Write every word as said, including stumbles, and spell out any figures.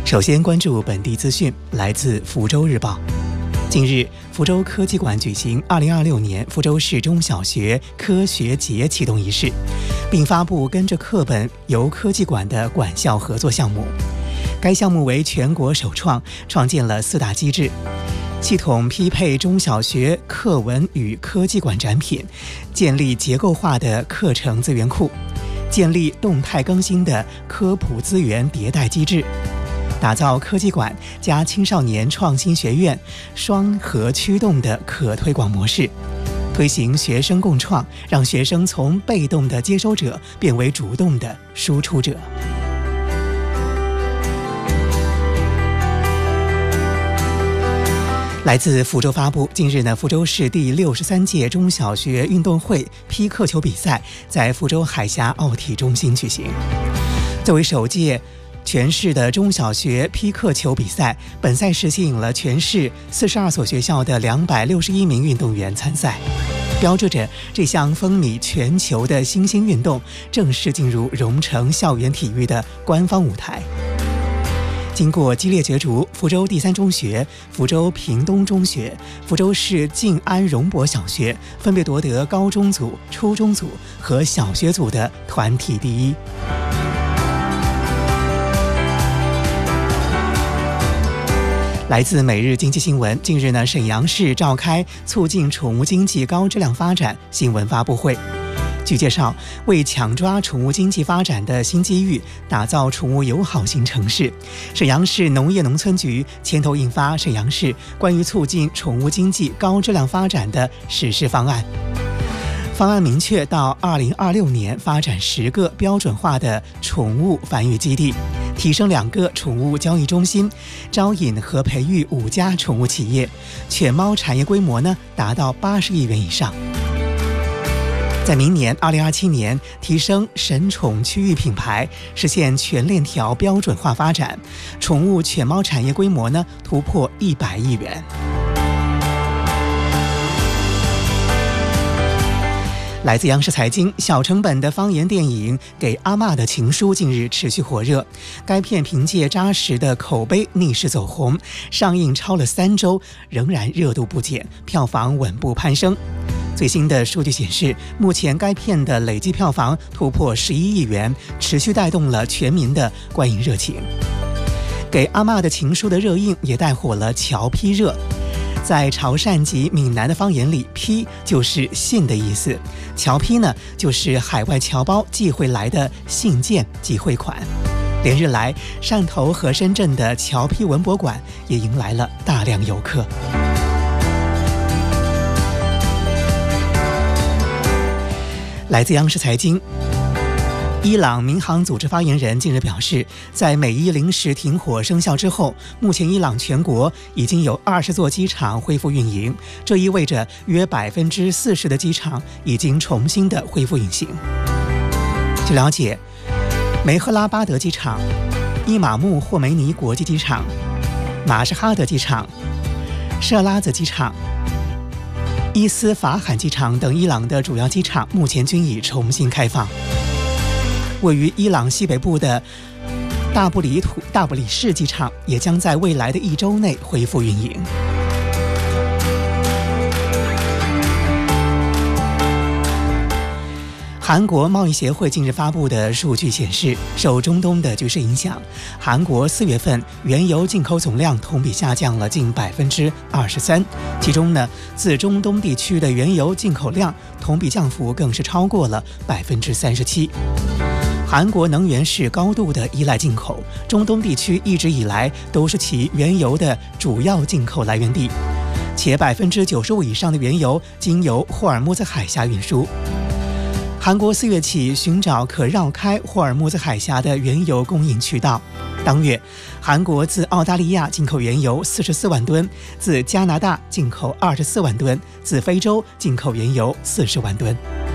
首先关注本地资讯，来自福州日报。近日，福州科技馆举行二零二六年福州市中小学科学节启动仪式，并发布跟着课本游科技馆的管校合作项目。该项目为全国首创，创建了四大机制：系统匹配中小学课文与科技馆展品，建立结构化的课程资源库，建立动态更新的科普资源迭代机制，打造科技馆加青少年创新学院双核驱动的可推广模式，推行学生共创，让学生从被动的接收者变为主动的输出者。来自福州发布，近日呢，福州市第六十三届中小学运动会匹克球比赛在福州海峡奥体中心举行。作为首届全市的中小学匹克球比赛，本赛事吸引了全市四十二所学校的两百六十一名运动员参赛，标志着这项风靡全球的新兴运动正式进入蓉城校园体育的官方舞台。经过激烈角逐，福州第三中学、福州屏东中学、福州市静安荣博小学分别夺得高中组、初中组和小学组的团体第一。来自每日经济新闻，近日呢，沈阳市召开促进宠物经济高质量发展新闻发布会。据介绍，为抢抓宠物经济发展的新机遇，打造宠物友好型城市，沈阳市农业农村局牵头印发《沈阳市关于促进宠物经济高质量发展的实施方案》。方案明确，到二零二六年发展十个标准化的宠物繁育基地，提升两个宠物交易中心，招引和培育五家宠物企业，犬猫产业规模呢达到八十亿元以上。在明年二零二七年提升神宠区域品牌，实现全链条标准化发展，宠物犬猫产业规模呢突破一百亿元。来自央视财经，小成本的方言电影《给阿嬷的情书》近日持续火热，该片凭借扎实的口碑逆势走红，上映超了三周，仍然热度不减，票房稳步攀升。最新的数据显示，目前该片的累计票房突破十一亿元，持续带动了全民的观影热情。给阿嬷的情书的热映也带火了侨批热。在潮汕及闽南的方言里，批就是信的意思，侨批呢就是海外侨胞寄回来的信件及汇款。连日来，汕头和深圳的侨批文博馆也迎来了大量游客。来自央视财经，伊朗民航组织发言人近日表示，在美伊临时停火生效之后，目前伊朗全国已经有二十座机场恢复运营，这意味着约百分之四十的机场已经重新的恢复运行。据了解，梅赫拉巴德机场、伊玛目霍梅尼国际机场、马什哈德机场、设拉子机场、伊斯法罕机场等伊朗的主要机场目前均已重新开放。位于伊朗西北部的大布里土大布里市机场也将在未来的一周内恢复运营。韩国贸易协会近日发布的数据显示，受中东的局势影响，韩国四月份原油进口总量同比下降了近百分之二十三，其中呢，自中东地区的原油进口量同比降幅更是超过了百分之三十七。韩国能源是高度的依赖进口，中东地区一直以来都是其原油的主要进口来源地，且百分之九十五以上的原油经由霍尔木兹海峡运输。韩国四月起寻找可绕开霍尔木兹海峡的原油供应渠道。当月，韩国自澳大利亚进口原油四十四万吨，自加拿大进口二十四万吨，自非洲进口原油四十万吨。